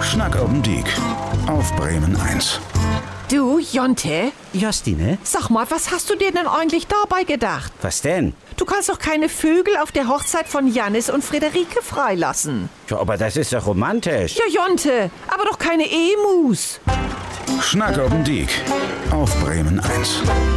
Schnack oben Diek auf Bremen 1. Du, Jonte, Justine? sag mal, was hast du dir denn eigentlich dabei gedacht? Was denn? Du kannst doch keine Vögel auf der Hochzeit von Jannis und Friederike freilassen. Ja, aber das ist doch romantisch. Ja, Jonte, aber doch keine Emus. Schnack oben Diek auf Bremen 1.